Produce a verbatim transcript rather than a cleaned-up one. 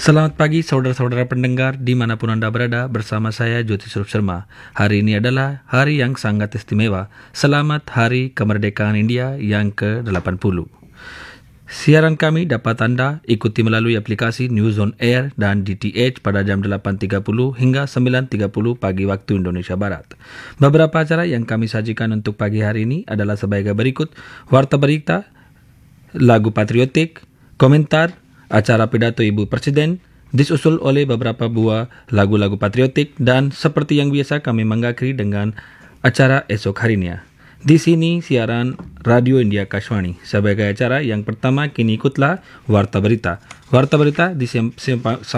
Selamat pagi saudara-saudara pendengar dimanapun Anda berada, bersama saya Jyoti Swarup Sharma. Hari ini adalah hari yang sangat istimewa. Selamat Hari Kemerdekaan India yang ke delapan puluh. Siaran kami dapat Anda ikuti melalui aplikasi News on Air dan D T H pada jam delapan tiga puluh hingga sembilan tiga puluh pagi waktu Indonesia Barat. Beberapa acara yang kami sajikan untuk pagi hari ini adalah sebagai berikut: Warta Berita, lagu patriotik, komentar, acara pidato Ibu Presiden, disusul oleh beberapa buah lagu-lagu patriotik, dan seperti yang biasa kami mengakhiri dengan acara esok harinya. Di sini siaran Radio India Kashwani. Sebagai acara yang pertama, kini ikutlah Warta Berita. Warta Berita disampaikan